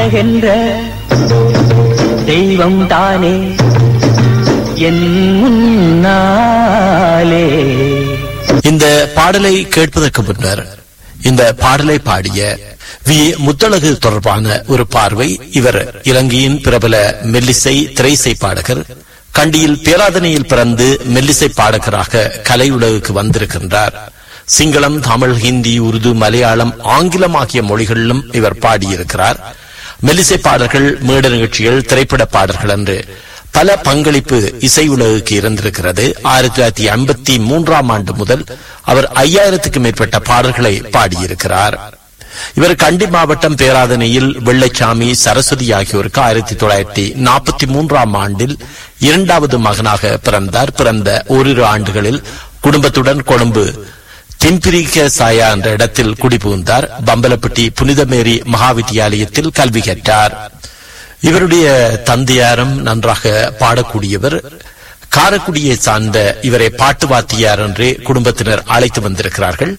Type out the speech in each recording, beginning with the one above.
அழகென்ற தெய்வம் தானே என் முன்னாலே. இந்த பாடலை கேட்பதற்கு முன்னர் இந்த பாடலை பாடிய வி முத்தழகு தொடர்பான ஒரு பார்வை. இவர் இலங்கையின் பிரபல மெல்லிசை திரைசை பாடகர். கண்டியில் பேராதனையில் பிறந்து மெல்லிசை பாடகராக கலை உலகுக்கு வந்திருக்கின்றார். சிங்களம், தமிழ், ஹிந்தி, உருது, மலையாளம், ஆங்கிலம் ஆகிய மொழிகளிலும் இவர் பாடியிருக்கிறார். மெல்லிசை பாடல்கள், மேட நிகழ்ச்சிகள், திரைப்பட பாடல்கள் என்று பல பங்களிப்பு இசை உலகுக்கு இருந்திருக்கிறது. 1953 ஆண்டு முதல் அவர் 5000க்கும் மேற்பட்ட பாடல்களை பாடியிருக்கிறார். இவர் கண்டி மாவட்டம் பேராதனையில் வெள்ளைச்சாமி, சரஸ்வதி ஆகியோருக்கு 1943 ஆண்டில் இரண்டாவது மகனாக பிறந்தார். பிறந்த ஓரிரு ஆண்டுகளில் குடும்பத்துடன் கொழும்பு திம்பிரிக்க சாயா என்ற இடத்தில் குடிபுகுந்தார். பம்பலப்பட்டி புனித மேரி மகாவித்தியாலயத்தில் கல்வி கற்றார். இவருடைய தந்தையாரும் நன்றாக பாடக்கூடியவர். காரக்குடியை சார்ந்த இவரை பாட்டு வாத்தியார் என்றே குடும்பத்தினர் அழைத்து வந்திருக்கிறார்கள்.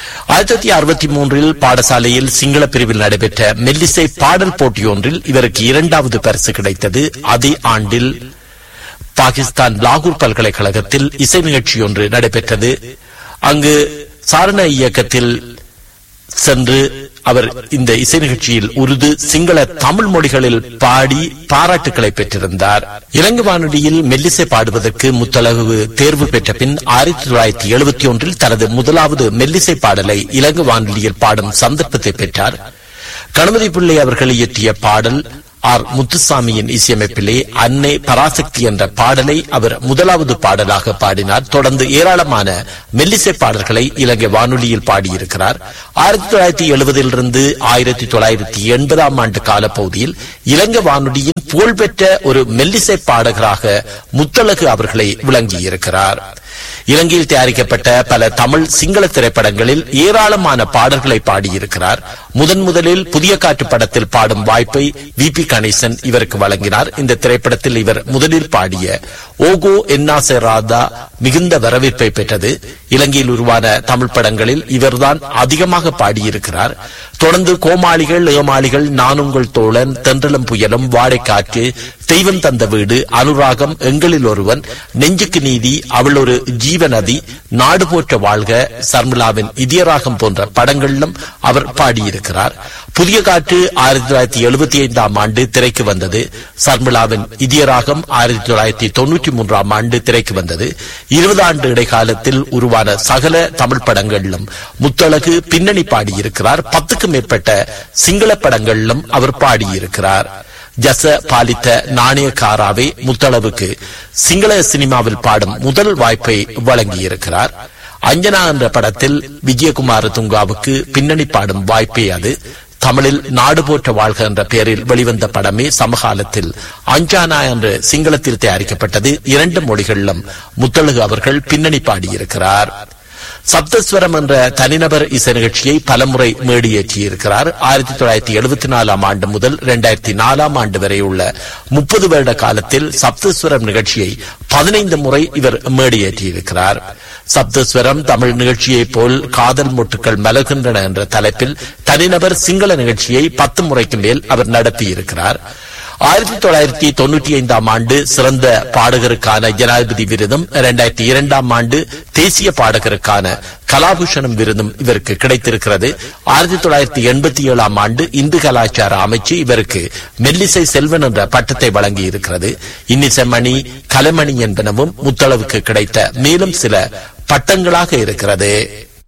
1963 பாடசாலையில் சிங்கள பிரிவில் நடைபெற்ற மெல்லிசை பாடல் போட்டியொன்றில் இவருக்கு 2வது பரிசு கிடைத்தது. அதே ஆண்டில் பாகிஸ்தான் லாகூர் பல்கலைக்கழகத்தில் இசை நிகழ்ச்சி ஒன்று நடைபெற்றது. அங்கு சாரண இயக்கத்தில் சென்று அவர் இந்த இசை நிகழ்ச்சியில் உருது, சிங்கள, தமிழ் மொழிகளில் பாடி பாராட்டுக்களை பெற்றிருந்தார். இலங்கை வானொலியில் மெல்லிசை பாடுவதற்கு முத்தழகு தேர்வு பெற்ற பின் 1971 தனது முதலாவது மெல்லிசை பாடலை இலங்கை வானொலியில் பாடும் சந்தர்ப்பத்தை பெற்றார். கணபதி பிள்ளை அவர்கள் இயற்றிய பாடல் ஆர் முத்துசாமியின் இசையமைப்பிலே அன்னை பராசக்தி என்ற பாடலை அவர் முதலாவது பாடலாக பாடினார். தொடர்ந்து ஏராளமான மெல்லிசை பாடல்களை இலங்கை வானொலியில் பாடியிருக்கிறார். 1970 1980 ஆண்டு காலப்பகுதியில் இலங்கை வானொலியின் புகழ்பெற்ற ஒரு மெல்லிசை பாடகராக முத்தழகு அவர்களை விளங்கியிருக்கிறார். இலங்கையில் தயாரிக்கப்பட்ட பல தமிழ், சிங்கள திரைப்படங்களில் ஏராளமான பாடல்களை பாடியிருக்கிறார். முதலில் புதிய காற்று படத்தில் பாடும் வாய்ப்பை வி.பி. கணேசன் இவருக்கு வழங்கினார். இந்த திரைப்படத்தில் இவர் முதலில் பாடிய ஓகோ என்னாசே ராதா மிகுந்த வரவேற்பை பெற்றது. இலங்கையில் உருவான தமிழ் படங்களில் இவர்தான் அதிகமாக பாடியிருக்கிறார். தொடர்ந்து கோமாளிகள், ஏமாளிகள், நானுங்கள் தோழன், தென்றலும் புயலும், வாடைக்காற்று, தெய்வம் தந்த வீடு, அனுராகம், எங்களில் ஒருவன், நெஞ்சுக்கு நீதி, அவள் ஒரு ஜீவநதி, நாடு போற்ற வாழ்க, சர்மிளாவின் இதயராகம் போன்ற படங்களிலும் அவர் பாடியிருக்கிறார். புதிய காற்று 1975 ஆண்டு திரைக்கு வந்தது. சர்மிளாவின் இதயராகம் 1993 ஆண்டு திரைக்கு வந்தது. 20 ஆண்டு இடைக்காலத்தில் உருவான சகல தமிழ் படங்களிலும் முத்தழகு பின்னணி பாடியிருக்கிறார். 10க்கும் மேற்பட்ட சிங்கள படங்களிலும் அவர் பாடியிருக்கிறார். ஜச பாலித்த நாணயக்காராவே முத்தளவுக்கு சிங்கள சினிமாவில் பாடும் முதல் வாய்ப்பை வழங்கியிருக்கிறார். அஞ்சனா என்ற படத்தில் விஜயகுமார துங்காவுக்கு பின்னணி பாடும் வாய்ப்பே அது. தமிழில் நாடு போற்ற வாழ்க என்ற பெயரில் வெளிவந்த படமே சமகாலத்தில் அஞ்சானா என்று சிங்களத்தில் தயாரிக்கப்பட்டது. 2 மொழிகளிலும் முத்தழகு அவர்கள் பின்னணி பாடியிருக்கிறார். சப்தஸ்வரம் என்ற தனிநபர் இசை நிகழ்ச்சியை பலமுறை மேடியேற்றியிருக்கிறார். 1974 ஆண்டு முதல் 2004 ஆண்டு வரை உள்ள 30 வருட காலத்தில் சப்தஸ்வரம் நிகழ்ச்சியை 15 முறை இவர் மேடியேற்றியிருக்கிறார். சப்தஸ்வரம் தமிழ் நிகழ்ச்சியை போல் காதல் மொட்டுக்கள் மலர்கின்றன என்ற தலைப்பில் தனிநபர் சிங்கள நிகழ்ச்சியை 10 முறைக்கு மேல் அவர் நடத்தியிருக்கிறார். 1995 ஆண்டு சிறந்த பாடகருக்கான ஜனாதிபதி விருதும் 2002 ஆண்டு தேசிய பாடகருக்கான கலாபூஷணம் விருதும் இவருக்கு கிடைத்திருக்கிறது. 1987 ஆண்டு இந்து கலாச்சார அமைச்சு இவருக்கு மெல்லிசை செல்வன் என்ற பட்டத்தை வழங்கி இருக்கிறது. இன்னிசைமணி, கலைமணி என்பனவும் முத்தளவுக்கு கிடைத்த மேலும் சில பட்டங்களாக இருக்கிறது.